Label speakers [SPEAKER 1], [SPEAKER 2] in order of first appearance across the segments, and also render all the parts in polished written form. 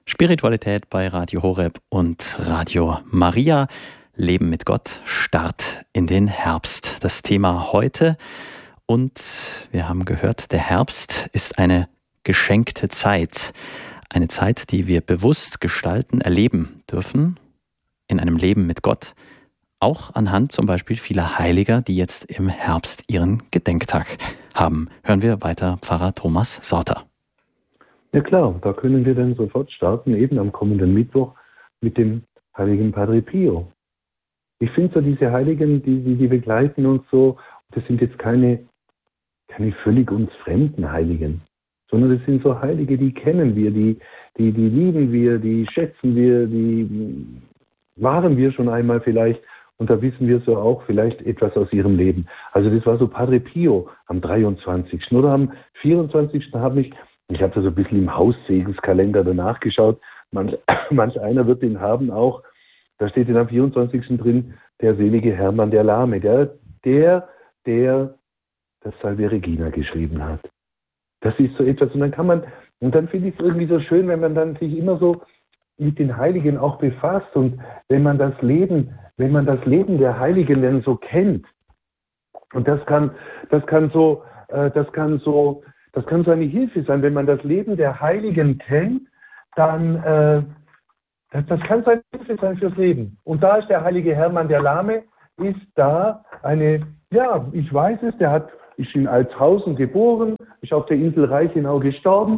[SPEAKER 1] Spiritualität bei Radio Horeb und Radio Maria. Leben mit Gott, Start in den Herbst. Das Thema heute. Und wir haben gehört, der Herbst ist eine geschenkte Zeit. Eine Zeit, die wir bewusst gestalten, erleben dürfen in einem Leben mit Gott. Auch anhand zum Beispiel vieler Heiliger, die jetzt im Herbst ihren Gedenktag haben. Hören wir weiter Pfarrer Thomas Sauter.
[SPEAKER 2] Ja klar, da können wir dann sofort starten, eben am kommenden Mittwoch mit dem heiligen Padre Pio. Ich finde so diese Heiligen, die begleiten uns so, das sind jetzt keine völlig uns fremden Heiligen, sondern das sind so Heilige, die kennen wir, die lieben wir, die schätzen wir, die waren wir schon einmal vielleicht und da wissen wir so auch vielleicht etwas aus ihrem Leben. Also das war so Padre Pio am 23. oder am 24. Ich habe da so ein bisschen im Haussegenskalender danach geschaut. Manch einer wird den haben auch. Da steht dann am 24. drin, der selige Hermann der Lahme, der das Salve Regina geschrieben hat. Das ist so etwas. Und dann finde ich es irgendwie so schön, wenn man dann sich immer so mit den Heiligen auch befasst und wenn man das Leben der Heiligen dann so kennt. Und das kann so eine Hilfe sein, wenn man das Leben der Heiligen kennt, dann das kann so eine Hilfe sein fürs Leben. Und da ist der heilige Hermann der Lahme, ist da ich weiß es, ist in Altshausen geboren, ist auf der Insel Reichenau gestorben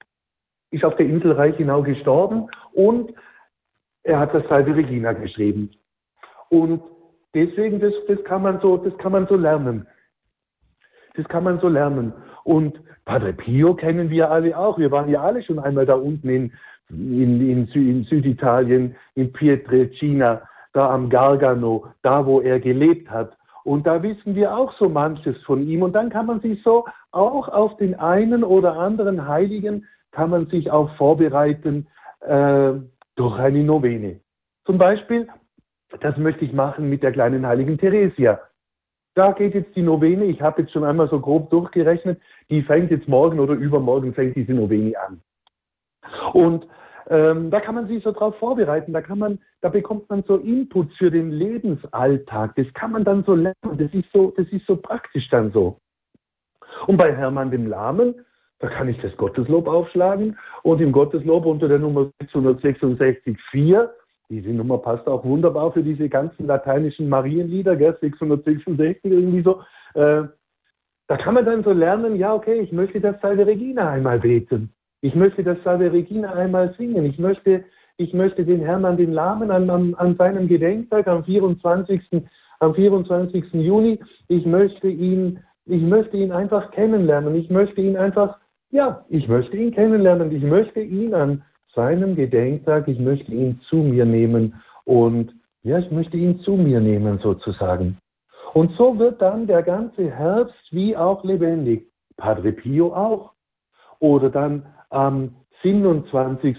[SPEAKER 2] und er hat das Salve Regina geschrieben. Und deswegen, das kann man so lernen. Das kann man so lernen. Und Padre Pio kennen wir alle auch. Wir waren ja alle schon einmal da unten in Süditalien, in Pietrelcina, da am Gargano, da wo er gelebt hat. Und da wissen wir auch so manches von ihm. Und dann kann man sich so auch auf den einen oder anderen Heiligen kann man sich auch vorbereiten durch eine Novene. Zum Beispiel, das möchte ich machen mit der kleinen heiligen Theresia. Da geht jetzt die Novene, ich habe jetzt schon einmal so grob durchgerechnet, die fängt jetzt morgen oder übermorgen fängt diese Novene an. Und da kann man sich so drauf vorbereiten, da bekommt man so Inputs für den Lebensalltag, das kann man dann so lernen, das ist so praktisch dann so. Und bei Hermann dem Lahmen, da kann ich das Gotteslob aufschlagen und im Gotteslob unter der Nummer 666,4, diese Nummer passt auch wunderbar für diese ganzen lateinischen Marienlieder, 666 irgendwie so. Da kann man dann so lernen, ja okay, ich möchte das Salve Regina einmal beten. Ich möchte das Salve Regina einmal singen. Ich möchte den Hermann den Lahmen an seinem Gedenktag am 24. Juni, ich möchte ihn einfach kennenlernen. Ich möchte ihn kennenlernen. Ich möchte ihn an seinem Gedenktag, ich möchte ihn zu mir nehmen und ich möchte ihn zu mir nehmen sozusagen. Und so wird dann der ganze Herbst wie auch lebendig. Padre Pio auch. Oder dann am 27.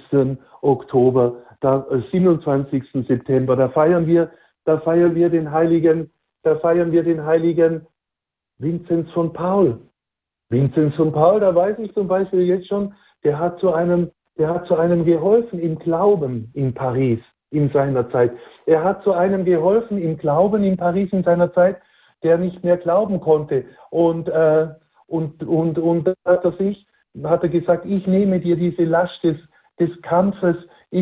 [SPEAKER 2] September, da feiern wir den heiligen Vinzenz von Paul. Vinzenz von Paul, da weiß ich zum Beispiel jetzt schon, der hat zu einem geholfen im Glauben in Paris in seiner Zeit. Er hat zu einem geholfen im Glauben in Paris in seiner Zeit, der nicht mehr glauben konnte. Und hat er gesagt, ich nehme dir diese Last des Kampfes,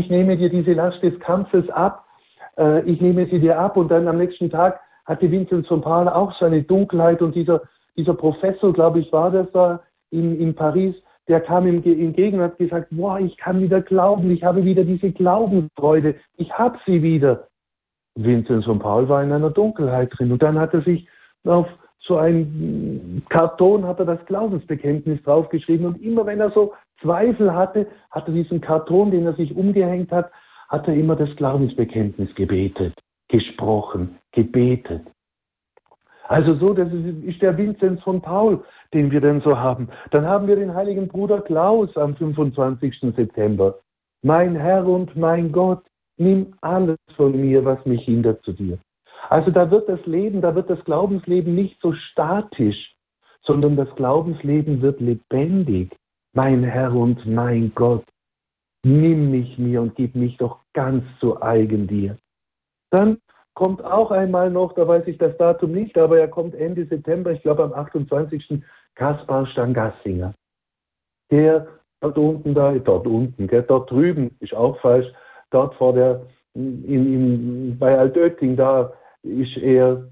[SPEAKER 2] ab, ich nehme sie dir ab. Und dann am nächsten Tag hatte Vinzenz von Paul auch so eine Dunkelheit und dieser Professor, glaube ich, war das da in Paris, der kam ihm entgegen und hat gesagt, ich kann wieder glauben, ich habe wieder diese Glaubensfreude, ich habe sie wieder. Vinzenz von Paul war in einer Dunkelheit drin und dann hat er sich auf so ein Karton hat er das Glaubensbekenntnis draufgeschrieben und immer wenn er so Zweifel hatte, hat er diesen Karton, den er sich umgehängt hat, hat er immer das Glaubensbekenntnis gebetet, gesprochen, gebetet. Also so, das ist der Vinzenz von Paul, den wir denn so haben. Dann haben wir den heiligen Bruder Klaus am 25. September. Mein Herr und mein Gott, nimm alles von mir, was mich hindert zu dir. Also da wird das Glaubensleben nicht so statisch, sondern das Glaubensleben wird lebendig. Mein Herr und mein Gott. Nimm mich mir und gib mich doch ganz zu eigen dir. Dann kommt auch einmal noch, da weiß ich das Datum nicht, aber er kommt Ende September, ich glaube am 28. Kaspar Stangassinger. Der dort drüben, ist auch falsch, dort vor der, bei Altötting, da ist er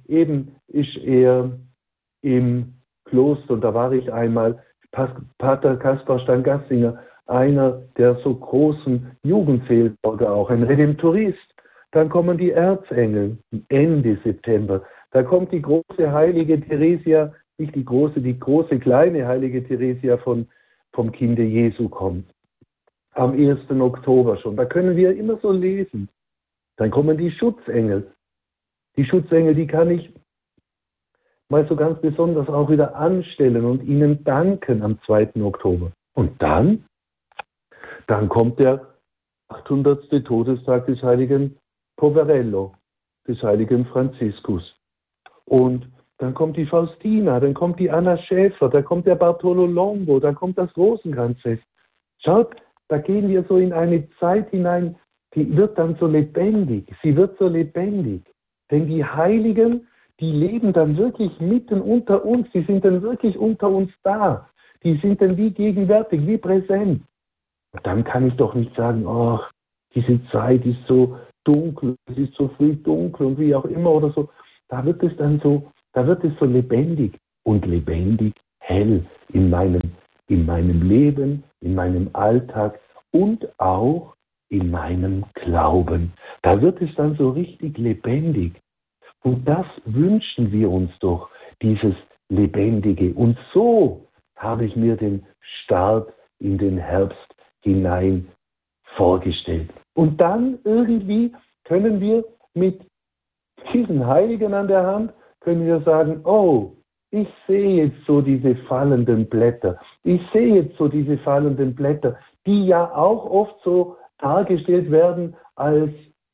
[SPEAKER 2] im Kloster, und da war ich einmal, Pater Kaspar Stangassinger, einer der so großen Jugendseelsorger auch, ein Redemptorist. Dann kommen die Erzengel, Ende September. Da kommt die große heilige Theresia, nicht die große kleine heilige Theresia vom Kinde Jesu kommt. Am 1. Oktober schon. Da können wir immer so lesen. Dann kommen die Schutzengel. Die Schutzengel, die kann ich mal so ganz besonders auch wieder anstellen und ihnen danken am 2. Oktober. Und dann kommt der 800. Todestag des heiligen Poverello, des heiligen Franziskus. Und dann kommt die Faustina, dann kommt die Anna Schäfer, da kommt der Bartolo Longo, da kommt das Rosenkranzfest. Schaut, da gehen wir so in eine Zeit hinein, die wird dann so lebendig. Sie wird so lebendig. Denn die Heiligen, die leben dann wirklich mitten unter uns, die sind dann wirklich unter uns da. Die sind dann wie gegenwärtig, wie präsent. Und dann kann ich doch nicht sagen, ach, diese Zeit ist so dunkel, es ist so früh dunkel und wie auch immer oder so. Da wird es so lebendig und lebendig hell in meinem Leben, in meinem Alltag und auch in meinem Glauben. Da wird es dann so richtig lebendig. Und das wünschen wir uns doch, dieses Lebendige. Und so habe ich mir den Start in den Herbst hinein vorgestellt. Und dann irgendwie können wir mit diesen Heiligen an der Hand, können wir sagen, oh, ich sehe jetzt so diese fallenden Blätter. Ich sehe jetzt so diese fallenden Blätter, die ja auch oft so dargestellt werden als,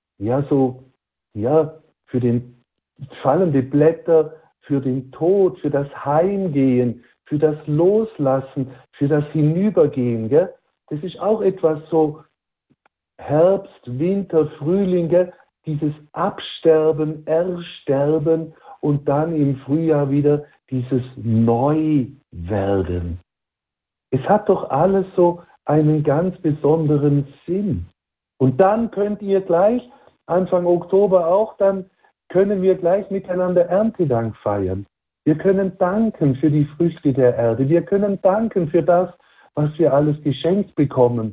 [SPEAKER 2] für den fallende Blätter, für den Tod, für das Heimgehen, für das Loslassen, für das Hinübergehen. Gell? Das ist auch etwas so Herbst, Winter, Frühling, gell? Dieses Absterben, Ersterben und dann im Frühjahr wieder dieses Neuwerden. Es hat doch alles so einen ganz besonderen Sinn. Und dann könnt ihr gleich, Anfang Oktober auch, dann können wir gleich miteinander Erntedank feiern. Wir können danken für die Früchte der Erde. Wir können danken für das, was wir alles geschenkt bekommen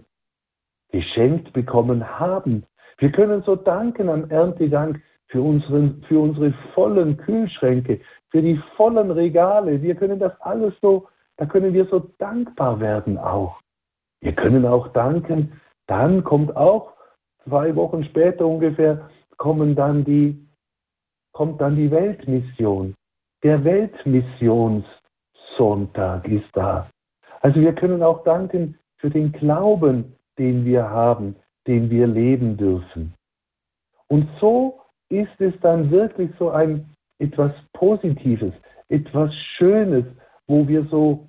[SPEAKER 2] haben. Wir können so danken am Erntedank für unsere vollen Kühlschränke, für die vollen Regale. Wir können das alles so, da können wir so dankbar werden auch. Wir können auch danken, dann kommt auch 2 Wochen später ungefähr, kommt dann die Weltmission. Der Weltmissionssonntag ist da. Also wir können auch danken für den Glauben, den wir haben, den wir leben dürfen. Und so ist es dann wirklich so etwas Positives, etwas Schönes, wo wir so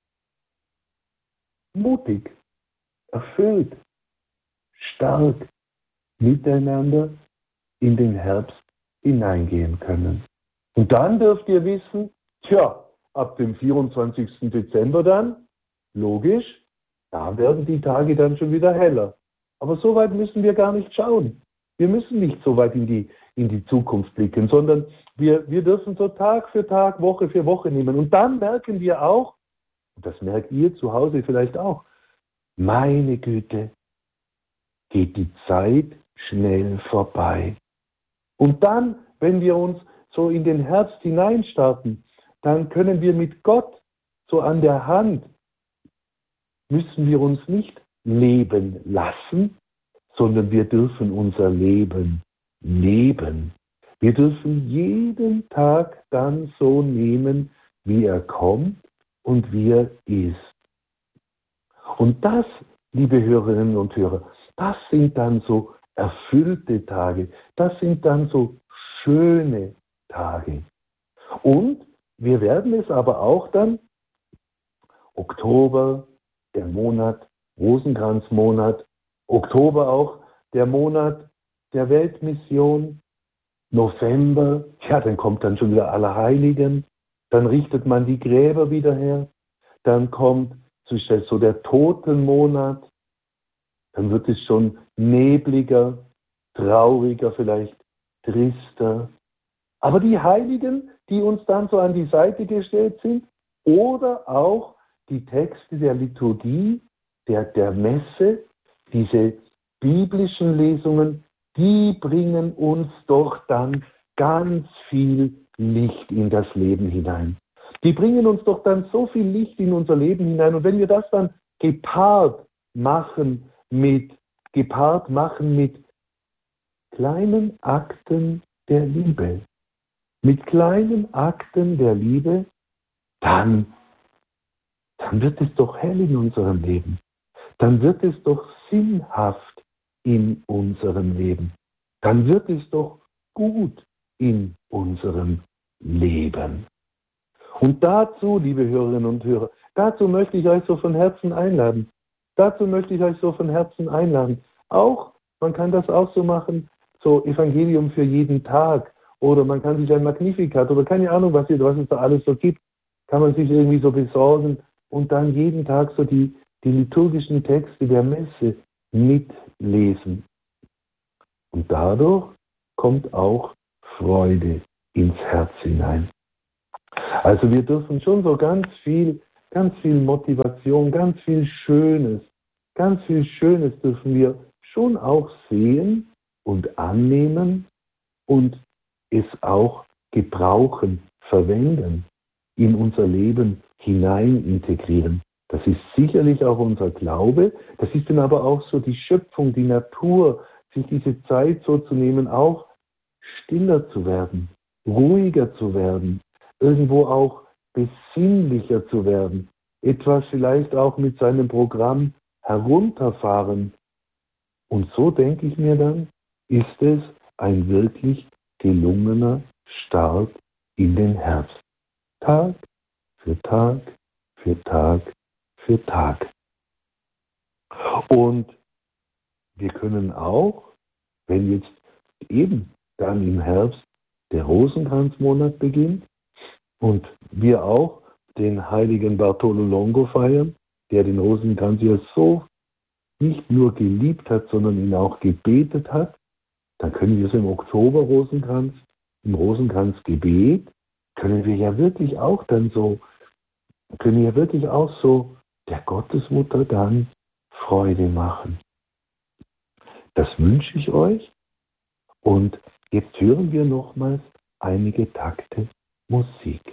[SPEAKER 2] mutig, erfüllt, stark miteinander in den Herbst hineingehen können. Und dann dürft ihr wissen, ab dem 24. Dezember dann, logisch, da werden die Tage dann schon wieder heller. Aber so weit müssen wir gar nicht schauen. Wir müssen nicht so weit in die Zukunft blicken, sondern wir dürfen so Tag für Tag, Woche für Woche nehmen. Und dann merken wir auch, und das merkt ihr zu Hause vielleicht auch, meine Güte, geht die Zeit schnell vorbei. Und dann, wenn wir uns so in den Herbst hineinstarten, dann können wir mit Gott so an der Hand, müssen wir uns nicht leben lassen, sondern wir dürfen unser Leben leben. Wir dürfen jeden Tag dann so nehmen, wie er kommt und wie er ist. Und das, liebe Hörerinnen und Hörer, das sind dann so erfüllte Tage. Das sind dann so schöne Tage. Und wir werden es aber auch dann, Oktober, der Monat, Rosenkranzmonat, Oktober auch der Monat der Weltmission. November, ja, dann kommt dann schon wieder Allerheiligen. Dann richtet man die Gräber wieder her. Dann kommt so der Totenmonat. Dann wird es schon nebliger, trauriger, vielleicht trister. Aber die Heiligen, die uns dann so an die Seite gestellt sind, oder auch die Texte der Liturgie, der Messe, diese biblischen Lesungen, die bringen uns doch dann ganz viel Licht in das Leben hinein. Die bringen uns doch dann so viel Licht in unser Leben hinein. Und wenn wir das dann gepaart machen mit kleinen Akten der Liebe, mit kleinen Akten der Liebe, dann wird es doch hell in unserem Leben. Dann wird es doch sinnhaft in unserem Leben. Dann wird es doch gut in unserem Leben. Und dazu, liebe Hörerinnen und Hörer, dazu möchte ich euch so von Herzen einladen. Auch, man kann das auch so machen, so Evangelium für jeden Tag. Oder man kann sich ein Magnificat oder keine Ahnung, was es da alles so gibt, kann man sich irgendwie so besorgen und dann jeden Tag so die liturgischen Texte der Messe mitlesen. Und dadurch kommt auch Freude ins Herz hinein. Also wir dürfen schon so ganz viel Motivation, ganz viel Schönes dürfen wir schon auch sehen und annehmen und es auch gebrauchen, verwenden, in unser Leben hinein integrieren. Das ist sicherlich auch unser Glaube, das ist dann aber auch so die Schöpfung, die Natur, sich diese Zeit so zu nehmen, auch stiller zu werden, ruhiger zu werden, irgendwo auch besinnlicher zu werden, etwas vielleicht auch mit seinem Programm herunterfahren. Und so denke ich mir dann, ist es ein wirklich gelungener Start in den Herbst. Tag für Tag für Tag für Tag. Und wir können auch, wenn jetzt eben dann im Herbst der Rosenkranzmonat beginnt und wir auch den heiligen Bartolo Longo feiern, der den Rosenkranz ja so nicht nur geliebt hat, sondern ihn auch gebetet hat, dann können wir so im Rosenkranzgebet, können wir ja wirklich auch so der Gottesmutter dann Freude machen. Das wünsche ich euch. Und jetzt hören wir nochmals einige Takte Musik.